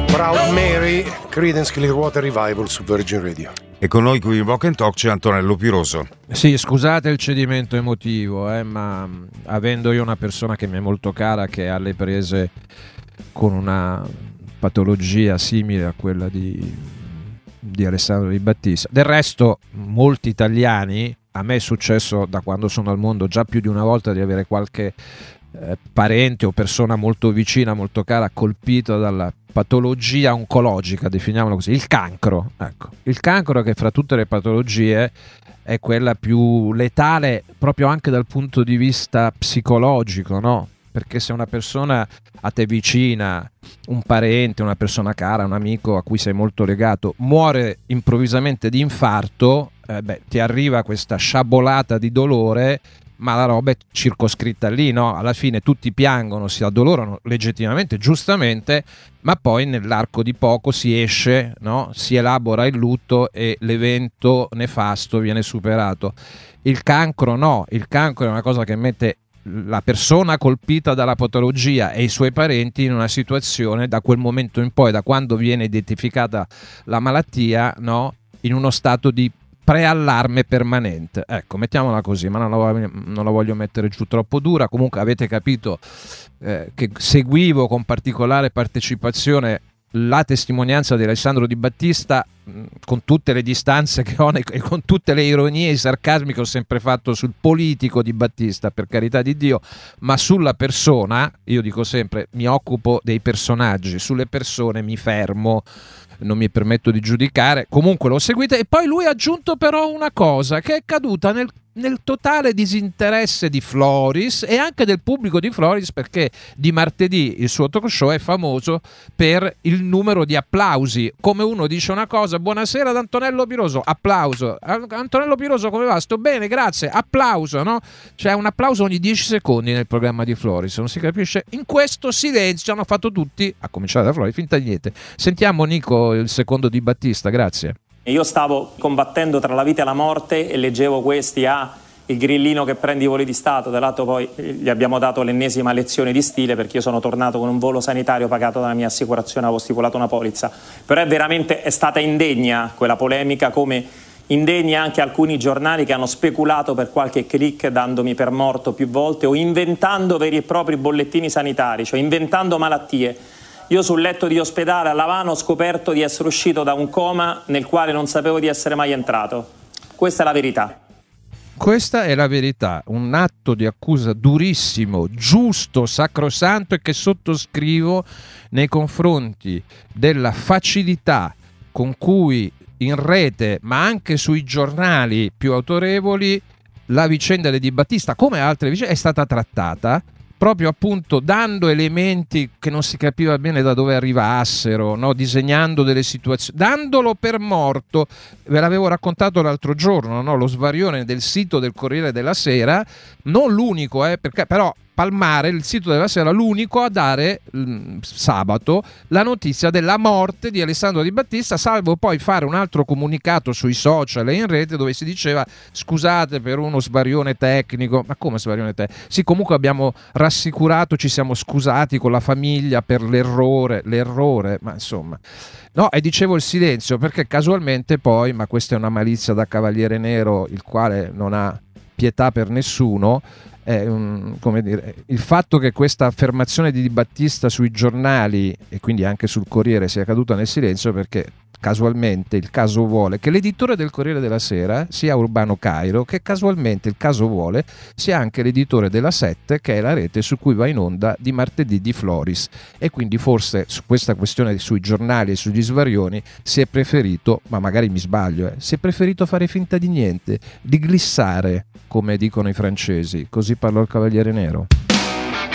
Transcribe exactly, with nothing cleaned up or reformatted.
Proud Mary, Creedence Clearwater Revival su Virgin Radio. E con noi qui in Walk and Talk c'è Antonello Piroso. Sì, scusate il cedimento emotivo, eh, ma avendo io una persona che mi è molto cara, che è alle prese con una patologia simile a quella di, di Alessandro Di Battista. Del resto, molti italiani, a me è successo da quando sono al mondo già più di una volta di avere qualche eh, parente o persona molto vicina, molto cara, colpita dalla patologia oncologica, definiamola così, il cancro. Ecco, il cancro, che fra tutte le patologie è quella più letale proprio anche dal punto di vista psicologico, no? Perché se una persona a te vicina, un parente, una persona cara, un amico a cui sei molto legato, muore improvvisamente di infarto, eh beh, ti arriva questa sciabolata di dolore, ma la roba è circoscritta lì, no? Alla fine tutti piangono, si addolorano legittimamente, giustamente, ma poi nell'arco di poco si esce, no? Si elabora il lutto e l'evento nefasto viene superato. Il cancro no, il cancro è una cosa che mette la persona colpita dalla patologia e i suoi parenti in una situazione, da quel momento in poi, da quando viene identificata la malattia, no? In uno stato di preallarme permanente, ecco, mettiamola così, ma non la, non la voglio mettere giù troppo dura. Comunque avete capito eh, che seguivo con particolare partecipazione la testimonianza di Alessandro Di Battista, mh, con tutte le distanze che ho e con tutte le ironie e i sarcasmi che ho sempre fatto sul politico Di Battista, per carità di Dio, ma sulla persona, io dico sempre, mi occupo dei personaggi, sulle persone mi fermo, non mi permetto di giudicare. Comunque lo seguite. E poi lui ha aggiunto però una cosa che è caduta nel, nel totale disinteresse di Floris e anche del pubblico di Floris, perché di martedì il suo talk show è famoso per il numero di applausi. Come uno dice una cosa, buonasera ad Antonello Piroso, applauso. Antonello Piroso, come va? Sto bene, grazie, applauso, no? C'è un applauso ogni dieci secondi nel programma di Floris, non si capisce. In questo silenzio hanno fatto tutti, a cominciare da Floris, finta niente. Sentiamo Nico, il secondo Di Battista, grazie. Io stavo combattendo tra la vita e la morte e leggevo questi a ah, il grillino che prende i voli di Stato. Dall'altro poi gli abbiamo dato l'ennesima lezione di stile, perché io sono tornato con un volo sanitario pagato dalla mia assicurazione, avevo stipulato una polizza. Però è veramente è stata indegna quella polemica, come indegni anche alcuni giornali che hanno speculato per qualche click dandomi per morto più volte o inventando veri e propri bollettini sanitari, cioè inventando malattie. Io sul letto di ospedale a Lavano ho scoperto di essere uscito da un coma nel quale non sapevo di essere mai entrato. Questa è la verità. Questa è la verità, un atto di accusa durissimo, giusto, sacrosanto, e che sottoscrivo nei confronti della facilità con cui in rete, ma anche sui giornali più autorevoli, la vicenda di Di Battista, come altre vicende, è stata trattata, proprio appunto dando elementi che non si capiva bene da dove arrivassero, no? Disegnando delle situazioni, dandolo per morto. Ve l'avevo raccontato l'altro giorno, no? Lo svarione del sito del Corriere della Sera, non l'unico, eh, perché però Palmare, il sito della Sera, l'unico a dare mh, sabato la notizia della morte di Alessandro Di Battista, salvo poi fare un altro comunicato sui social e in rete dove si diceva scusate per uno svarione tecnico. Ma come svarione tecnico? Sì, comunque abbiamo rassicurato, ci siamo scusati con la famiglia per l'errore, l'errore, ma insomma. No, e dicevo il silenzio perché casualmente poi, ma questa è una malizia da cavaliere nero, il quale non ha pietà per nessuno, è un, come dire, il fatto che questa affermazione di Di Battista sui giornali e quindi anche sul Corriere sia caduta nel silenzio, perché casualmente il caso vuole che l'editore del Corriere della Sera sia Urbano Cairo, che casualmente il caso vuole sia anche l'editore della Sette, che è la rete su cui va in onda di martedì di Floris, e quindi forse su questa questione sui giornali e sugli svarioni si è preferito, ma magari mi sbaglio, eh, si è preferito fare finta di niente, di glissare, come dicono i francesi. Così parlò il Cavaliere Nero.